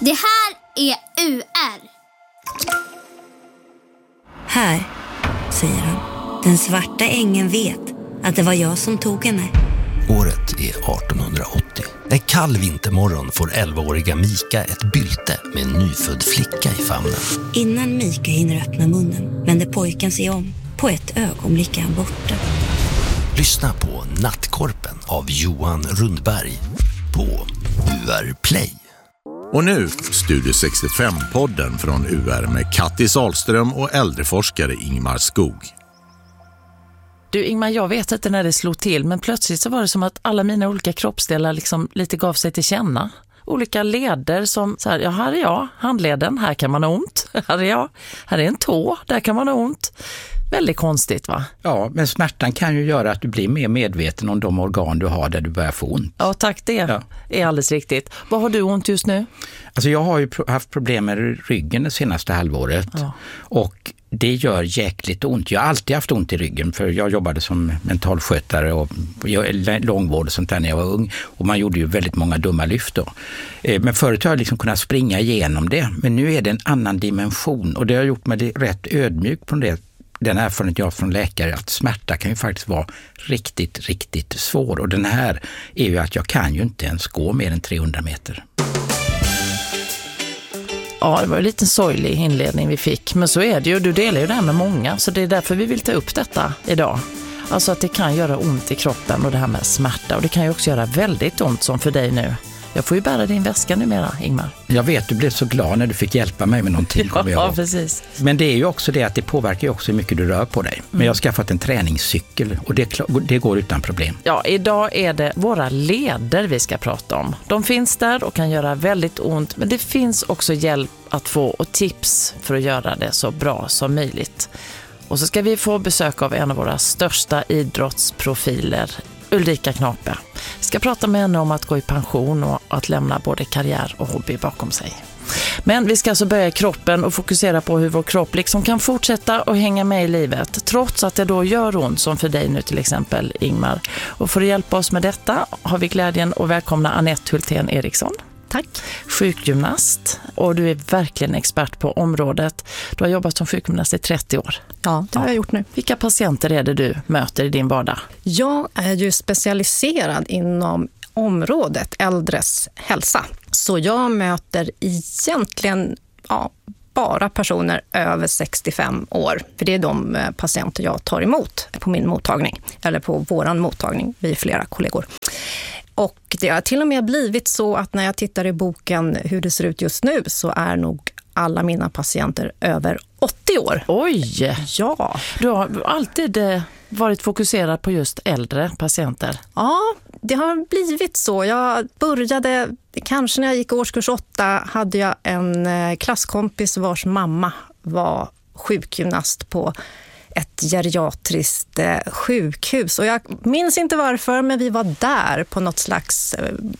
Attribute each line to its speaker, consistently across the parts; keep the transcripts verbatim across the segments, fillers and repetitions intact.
Speaker 1: Det här är U R.
Speaker 2: Här, säger han. Den svarta ängeln vet att det var jag som tog henne.
Speaker 3: Året är artonhundraåttio. En kall vintermorgon får elvaåriga Mika ett bylte med en nyfödd flicka i famnen.
Speaker 2: Innan Mika hinner öppna munnen vänder pojken sig om. På ett ögonblick är han borta.
Speaker 3: Lyssna på Nattkorpen av Johan Rundberg på U R Play.
Speaker 4: Och nu Studio sextiofem-podden från U R med Kattis Ahlström och äldreforskare Ingmar Skog.
Speaker 5: Du Ingmar, jag vet inte när det slog till, men plötsligt så var det som att alla mina olika kroppsdelar liksom lite gav sig till känna. Olika leder som så här, ja här är jag, handleden, här kan man ha ont. Här är jag, här är en tå, där kan man ha ont. Väldigt konstigt, va?
Speaker 6: Ja, men smärtan kan ju göra att du blir mer medveten om de organ du har där du börjar få ont.
Speaker 5: Ja, tack, det ja. är alldeles riktigt. Vad har du ont just nu?
Speaker 6: Alltså jag har ju haft problem med ryggen det senaste halvåret. Ja. Och det gör jäkligt ont. Jag har alltid haft ont i ryggen för jag jobbade som mentalskötare och långvård och sånt där när jag var ung. Och man gjorde ju väldigt många dumma lyft då. Men förut har jag liksom kunnat springa igenom det. Men nu är det en annan dimension och det har gjort mig rätt ödmjuk på det. Den erfarenhet jag har från läkare att smärta kan ju faktiskt vara riktigt, riktigt svår. Och den här är ju att jag kan ju inte ens gå mer än trehundra meter.
Speaker 5: Ja, det var en liten sorglig inledning vi fick. Men så är det ju, du delar ju det här med många. Så det är därför vi vill ta upp detta idag. Alltså att det kan göra ont i kroppen och det här med smärta. Och det kan ju också göra väldigt ont som för dig nu. Jag får ju bära din väska numera, Ingmar.
Speaker 6: Jag vet, du blev så glad när du fick hjälpa mig med någonting.
Speaker 5: Ja, ja, precis.
Speaker 6: Men det är ju också det att det påverkar ju också hur mycket du rör på dig. Men jag har skaffat en träningscykel och det, det går utan problem.
Speaker 5: Ja, idag är det våra leder vi ska prata om. De finns där och kan göra väldigt ont, men det finns också hjälp att få och tips för att göra det så bra som möjligt. Och så ska vi få besök av en av våra största idrottsprofiler, Ulrika Knape. Vi ska prata med henne om att gå i pension och att lämna både karriär och hobby bakom sig. Men vi ska alltså börja i kroppen och fokusera på hur vår kropp liksom kan fortsätta och hänga med i livet trots att det då gör ont som för dig nu till exempel, Ingmar. Och för att hjälpa oss med detta har vi glädjen att välkomna Anette Hultén Eriksson.
Speaker 7: Tack.
Speaker 5: Sjukgymnast och du är verkligen expert på området. Du har jobbat som sjukgymnast i trettio år.
Speaker 7: Ja, det har jag gjort nu.
Speaker 5: Vilka patienter är det du möter i din vardag?
Speaker 7: Jag är ju specialiserad inom området äldres hälsa. Så jag möter egentligen ja, bara personer över sextiofem år. För det är de patienter jag tar emot på min mottagning. Eller på våran mottagning, vi är flera kollegor. Och det har till och med blivit så att när jag tittar i boken hur det ser ut just nu så är nog alla mina patienter över åttio år.
Speaker 5: Oj!
Speaker 7: Ja.
Speaker 5: Du har alltid varit fokuserad på just äldre patienter.
Speaker 7: Ja, det har blivit så. Jag började, kanske när jag gick årskurs åtta hade jag en klasskompis vars mamma var sjukgymnast på ett geriatriskt sjukhus. Och jag minns inte varför, men vi var där på något slags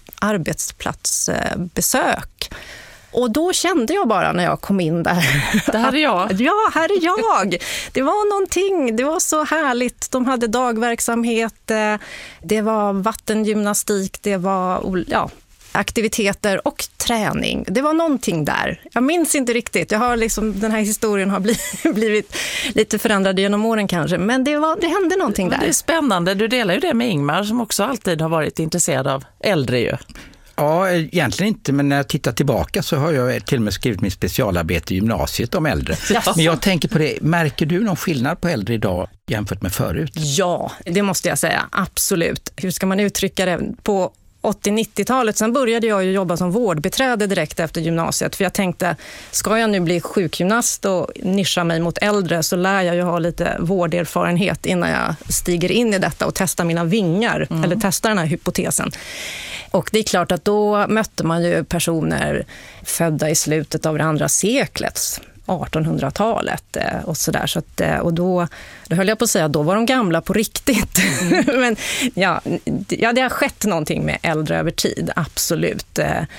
Speaker 7: arbetsplatsbesök. Och då kände jag bara när jag kom in där.
Speaker 5: Det här är jag.
Speaker 7: Ja, här är jag. Det var någonting, det var så härligt. De hade dagverksamhet, det var vattengymnastik, det var ja, aktiviteter och träning. Det var någonting där. Jag minns inte riktigt. Jag har liksom, den här historien har blivit, blivit lite förändrad genom åren kanske. Men det, var, det hände någonting där.
Speaker 5: Det är spännande. Du delar ju det med Ingmar som också alltid har varit intresserad av äldre ju.
Speaker 6: Ja, egentligen inte, men när jag tittar tillbaka så har jag till och med skrivit min specialarbete i gymnasiet om äldre. Yes. Men jag tänker på det, märker du någon skillnad på äldre idag jämfört med förut?
Speaker 7: Ja, det måste jag säga, absolut. Hur ska man uttrycka det? På åttio-nittiotalet, sen började jag ju jobba som vårdbiträde direkt efter gymnasiet. För jag tänkte, ska jag nu bli sjukgymnast och nischa mig mot äldre så lär jag ju ha lite vårderfarenhet innan jag stiger in i detta och testar mina vingar, mm. eller testar den här hypotesen. Och det är klart att då mötte man ju personer födda i slutet av det andra seklet, artonhundratalet och sådär. Så att, och då, då höll jag på att säga att då var de gamla på riktigt. Mm. Men ja, ja, det har skett någonting med äldre över tid, absolut.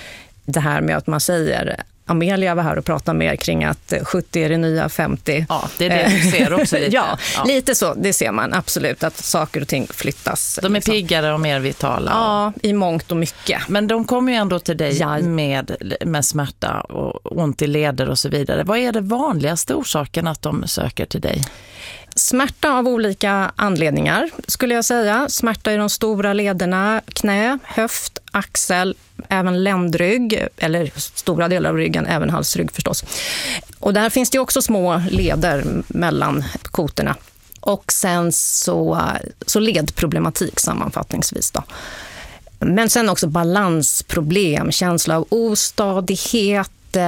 Speaker 7: det här med att man säger... Amelia var här och pratade mer kring att sjuttio är det nya femtio.
Speaker 5: Ja, det är det du ser också lite.
Speaker 7: ja, ja, lite så. Det ser man absolut, att saker och ting flyttas.
Speaker 5: De är
Speaker 7: liksom.
Speaker 5: piggare och mer vitala.
Speaker 7: Ja, i mångt och mycket.
Speaker 5: Men de kommer ju ändå till dig
Speaker 7: ja.
Speaker 5: med, med smärta och ont i leder och så vidare. Vad är det vanligaste orsaken att de söker till dig?
Speaker 7: Smärta av olika anledningar skulle jag säga. Smärta i de stora lederna, knä, höft, axel, även ländrygg, eller stora delar av ryggen, även halsrygg förstås. Och där finns det också små leder mellan kotorna. Och sen så, så ledproblematik sammanfattningsvis då. Men sen också balansproblem, känsla av ostadighet,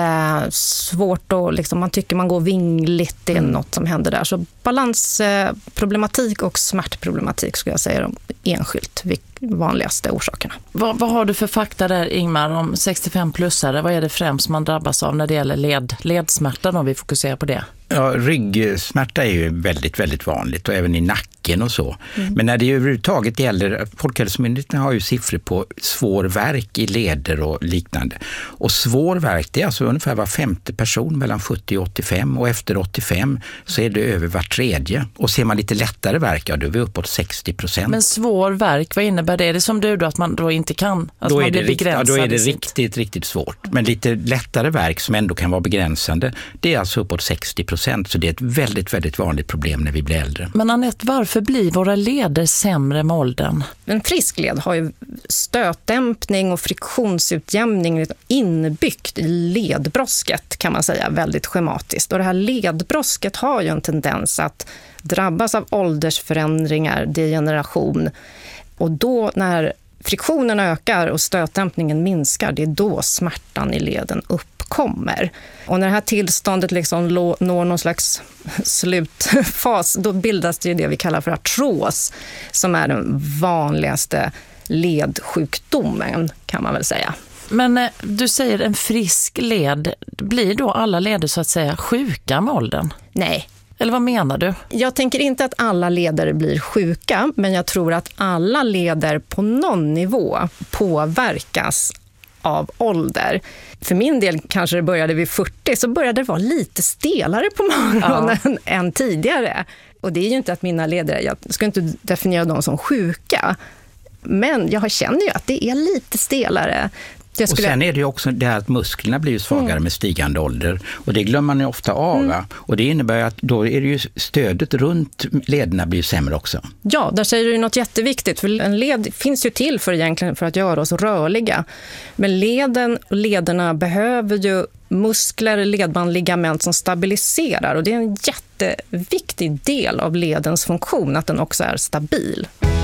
Speaker 7: svårt att liksom, man tycker man går vingligt, det är mm. något som händer där. Så balansproblematik och smärtproblematik skulle jag säga är de enskilt vanligaste orsakerna.
Speaker 5: Vad, vad har du för fakta där, Ingmar, om sextiofem-plussare? Vad är det främst man drabbas av när det gäller led, ledsmärta om vi fokuserar på det?
Speaker 6: Ja, ryggsmärta är ju väldigt, väldigt vanligt och även i nacken och så. Mm. Men när det överhuvudtaget gäller, Folkhälsomyndigheten har ju siffror på svår värk i leder och liknande. Och svår värk, det är alltså ungefär var femte person mellan sjuttio och åttiofem, och efter åttiofem så är det över var tredje. Och ser man lite lättare värk, ja då är vi uppåt sextio procent.
Speaker 5: Men svår värk, vad innebär det? Är det som du då, att man då inte kan? Alltså
Speaker 6: då,
Speaker 5: man
Speaker 6: är det
Speaker 5: blir
Speaker 6: rikt, ja, då är det
Speaker 5: sitt...
Speaker 6: riktigt, riktigt svårt. Men lite lättare värk som ändå kan vara begränsande, det är alltså uppåt sextio procent. Så det är ett väldigt, väldigt vanligt problem när vi blir äldre.
Speaker 5: Men Anette, varför blir våra leder sämre med åldern?
Speaker 7: En frisk led har ju stötdämpning och friktionsutjämning inbyggt i ledbrosket, kan man säga, väldigt schematiskt. Och det här ledbrosket har ju en tendens att drabbas av åldersförändringar, degeneration. Och då när friktionen ökar och stötdämpningen minskar, det är då smärtan i leden uppkommer. Och när det här tillståndet liksom når någon slags slutfas, då bildas det ju det vi kallar för artros, som är den vanligaste ledsjukdomen, kan man väl säga.
Speaker 5: Men du säger en frisk led, blir då alla leder så att säga sjuka med åldern?
Speaker 7: Nej.
Speaker 5: Eller vad menar du?
Speaker 7: Jag tänker inte att alla leder blir sjuka, men jag tror att alla leder på någon nivå påverkas av ålder. För min del kanske det började vid fyrtio, så började det vara lite stelare på morgonen ja. än tidigare. Och det är ju inte att mina leder, jag ska inte definiera dem som sjuka, men jag känner ju att det är lite stelare.
Speaker 6: Och sen är det ju också det här att musklerna blir svagare mm. med stigande ålder. Och det glömmer man ju ofta av. Mm. Och det innebär att då är det ju stödet runt lederna blir sämre också.
Speaker 7: Ja, där säger du något jätteviktigt. För en led finns ju till för, egentligen för att göra oss rörliga. Men leden och lederna behöver ju muskler, ledband, ligament som stabiliserar. Och det är en jätteviktig del av ledens funktion, att den också är stabil.